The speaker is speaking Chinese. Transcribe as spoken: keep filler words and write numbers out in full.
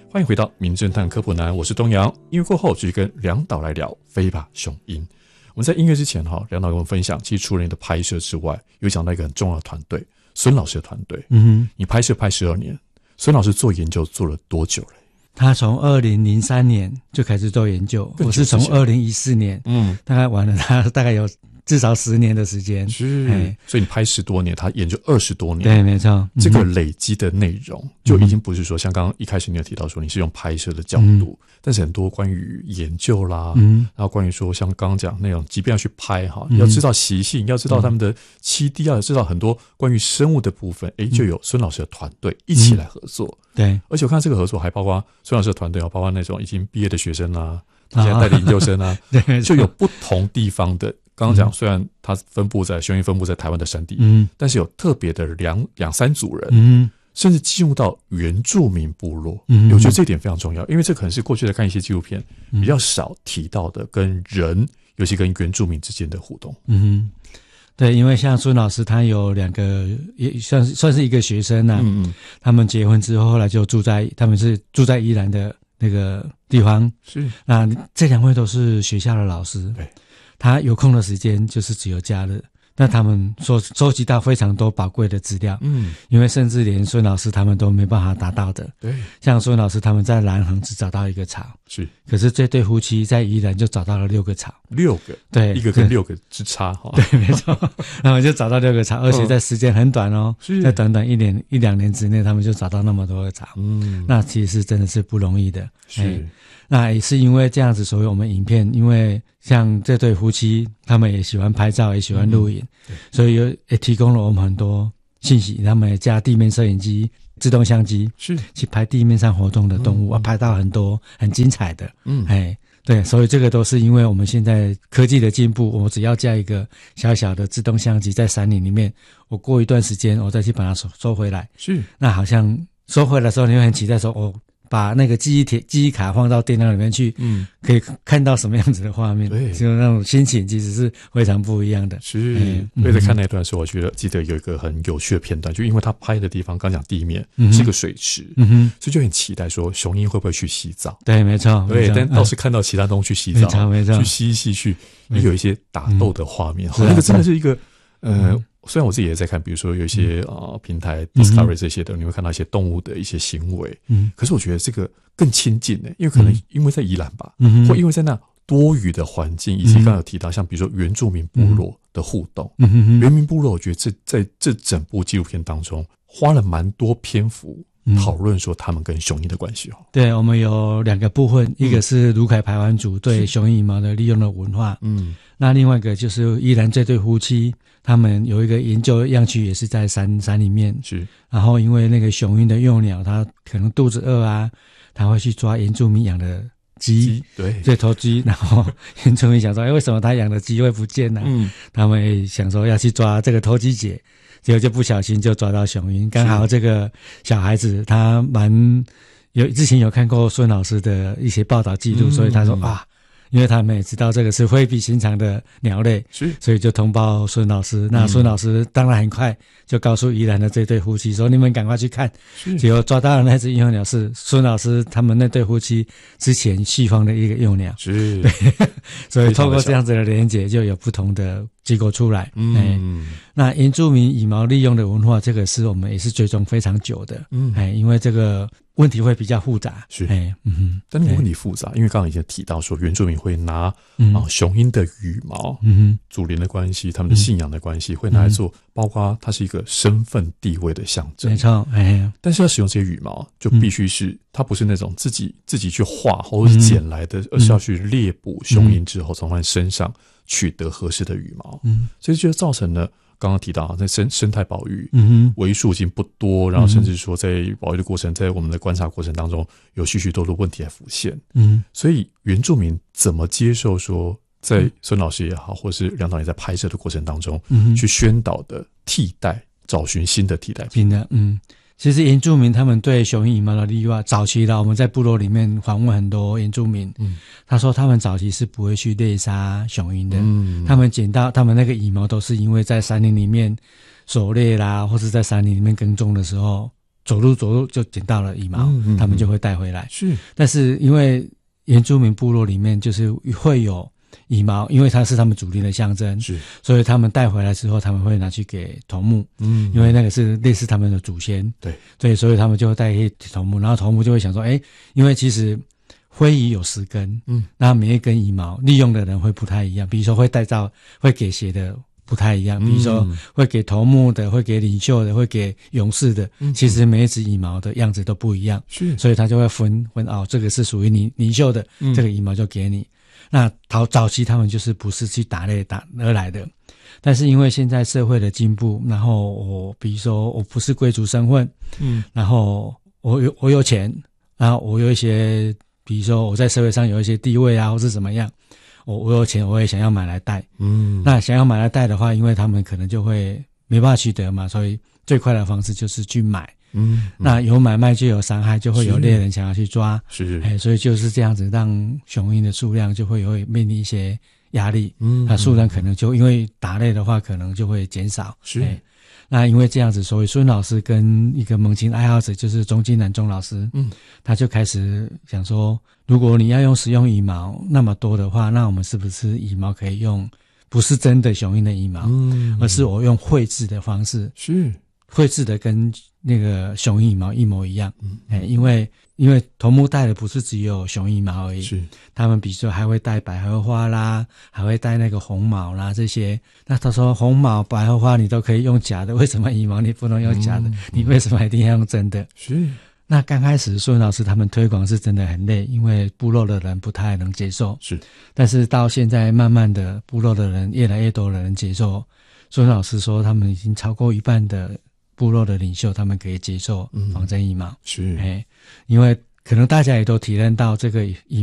欢迎回到名侦探科普男，我是东阳。音乐过后继续跟梁导来聊飞吧雄鹰。我们在音乐之前哈，梁导跟我们分享，其实除了你的拍摄之外，有讲到一个很重要的团队，孙老师的团队。嗯哼，你拍摄拍十二年，孙老师做研究做了多久了？ 他从二零零三年就开始做研究，我是从二零一四年，嗯，大概玩了他大概有至少十年的时间。 是，所以你拍十多年，他研究二十多年。 对，没错。嗯、 这个累积的内容就已经不是说像刚刚一开始你有提到说你是用拍摄的角度，嗯、但是很多关于研究啦，嗯，然后关于说像刚刚讲那种，即便要去拍哈，嗯、要知道习性，要知道他们的栖地，要知道很多关于生物的部分，诶，就有孙老师的团队一起来合作。嗯、对，而且我看这个合作还包括孙老师的团队，包括那种已经毕业的学生啊，他现在带的研究生啊，对，就有不同地方的。刚刚讲，虽然它分布在雄鹰分布在台湾的山地，嗯，但是有特别的两两三组人，嗯，甚至进入到原住民部落，嗯，我觉得这一点非常重要，因为这可能是过去在看一些纪录片比较少提到的跟人，尤其跟原住民之间的互动。嗯， 对，因为像孙老师他有两个，也算是算是一个学生啊，嗯嗯，他们结婚之后，后来就住在他们是住在宜兰的那个地方，是，那这两位都是学校的老师，对。他有空的时间就是只有假日，那他们收收集到非常多宝贵的资料，嗯，因为甚至连孙老师他们都没办法达到的，对，像孙老师他们在南横只找到一个巢，是，可是这对夫妻在宜兰就找到了六个巢， 六个，对，一个跟六个之差， 对，没错，然后就找到六个巢，而且在时间很短哦，是，在短短一年一两年之内，他们就找到那么多个巢，嗯，那其实真的是不容易的，是。欸那也是因为这样子，所以我们影片，因为像这对夫妻，他们也喜欢拍照，也喜欢录影，嗯、所以有也提供了我们很多信息。他们也加地面摄影机、自动相机，是去拍地面上活动的动物，嗯、拍到很多很精彩的。嗯，哎，对，所以这个都是因为我们现在科技的进步，我只要加一个小小的自动相机在山林里面，我过一段时间我再去把它收收回来。是，那好像收回来的时候，你会很期待说，哦。把那个记忆铁、记忆卡放到电脑里面去，嗯，可以看到什么样子的画面，对，就那种心情其实是非常不一样的。是， 所以在看那段的时候，我觉得记得有一个很有趣的片段，就因为他拍的地方，刚讲地面、嗯、是个水池，嗯哼，所以就很期待说雄鹰会不会去洗澡？对， 没错， 对，但倒是看到其他动物去洗澡， 没错，没错， 去嬉戏去，也有一些打斗的画面，嗯、那个真的是一个，呃。嗯虽然我自己也在看，比如说有一些啊、呃、平台 Discovery 这些的，嗯、你会看到一些动物的一些行为，嗯，可是我觉得这个更亲近呢，因为可能因为在宜兰吧，嗯，或因为在那多雨的环境，以及刚刚有提到像比如说原住民部落的互动，嗯哼，原民部落，我觉得这在这整部纪录片当中花了蛮多篇幅。讨论说他们跟雄鹰的关系哦， 对，我们有两个部分，嗯、一个是卢凯排湾族对雄鹰羽毛的利用的文化，嗯，那另外一个就是宜兰这对夫妻，他们有一个研究样区也是在山山里面，是，然后因为那个雄鹰的幼鸟，它可能肚子饿啊，它会去抓原住民养的鸡，对，这头鸡，然后原住民想说，哎，为什么他养的鸡会不见呢？嗯，他们也想说要去抓这个头鸡姐。结果就不小心就抓到雄鹰，刚好这个小孩子他蛮有之前有看过孙老师的一些报道记录，嗯、所以他说啊，因为他们也知道这个是非比寻常的鸟类，是，所以就通报孙老师。那孙老师当然很快就告诉宜兰的这对夫妻说：“你们赶快去看。”结果抓到的那只幼鸟是孙老师他们那对夫妻之前续放的一个幼鸟，是，对，所以透过这样子的连结，就有不同的结果出来。嗯，哎，那原住民羽毛利用的文化，这个是我们也是追踪非常久的。嗯，哎，因为这个问题会比较复杂，是，哎，嗯哼， 但那个问题复杂，因为刚刚已经提到说，原住民会拿、嗯、啊雄鹰的羽毛，嗯哼，祖灵的关系，他们的信仰的关系，嗯、会拿来做，包括它是一个身份地位的象征， 没错，哎， 但是要使用这些羽毛，就必须是、嗯、它不是那种自己自己去画或者是捡来的，嗯、而是要去猎捕雄鹰之后，从它身上取得合适的羽毛，嗯，所以就造成了。刚刚提到在生生态保育，嗯哼，为数已经不多，然后甚至说在保育的过程，在我们的观察过程当中，有许许多多问题来浮现，嗯，所以原住民怎么接受说，在孙老师也好，或是梁导也在拍摄的过程当中，嗯，去宣导的替代，找寻新的替代品， 新的，嗯。其实原住民他们对雄鹰羽毛的利用，早期的我们在部落里面访问很多原住民，嗯，他说他们早期是不会去猎杀雄鹰的，嗯，他们捡到他们那个羽毛都是因为在山林里面狩猎啦，或是在山林里面耕种的时候走路走路就捡到了羽毛，嗯嗯嗯他们就会带回来。 是， 但是因为原住民部落里面就是会有羽毛，因为它是他们主力的象征， 是， 所以他们带回来之后，他们会拿去给头目，嗯，因为那个是类似他们的祖先， 对对，所以他们就会带给头目，然后头目就会想说，哎，因为其实灰蚁有十根，嗯，那每一根羽毛利用的人会不太一样，比如说会带到会给谁的不太一样，比如说会给头目的，会给领袖的，会给勇士的，嗯、其实每一只羽毛的样子都不一样， 是， 所以他就会分分哦，这个是属于你领袖的，嗯、这个羽毛就给你。那早早期他们就是不是去打猎打而来的，但是因为现在社会的进步，然后我比如说我不是贵族身份，嗯，然后我有我有钱，然后我有一些，比如说我在社会上有一些地位啊，或是怎么样。我我有钱，我也想要买来带，嗯，那想要买来带的话，因为他们可能就会没办法取得嘛，所以最快的方式就是去买，嗯，嗯那有买卖就有伤害，就会有猎人想要去抓， 是， 哎，所以就是这样子，让雄鹰的数量就会有面临一些压力，嗯，那数量可能就因为打猎的话，可能就会减少， 是。 哎那因为这样子，所以孙老师跟一个猛禽爱好者，就是钟金南钟老师，嗯，他就开始想说，如果你要用使用羽毛那么多的话，那我们是不是羽毛可以用不是真的雄鹰的羽毛，嗯，而是我用绘制的方式， 是绘制的跟那个雄鹰羽毛一模一样，嗯，哎，因为因为头目戴的不是只有雄鹰毛而已， 是他们比如说还会戴百合花啦，还会戴那个红毛啦这些。那他说红毛、百合花你都可以用假的，为什么羽毛你不能用假的？嗯、你为什么一定要用真的？ 是。 那刚开始孙老师他们推广是真的很累，因为部落的人不太能接受。 是。但是到现在慢慢的部落的人越来越多的人接受。孙老师说他们已经超过一半的部落的领袖他们可以接受仿真羽毛。 是。 哎，因为可能大家也都体认到这个羽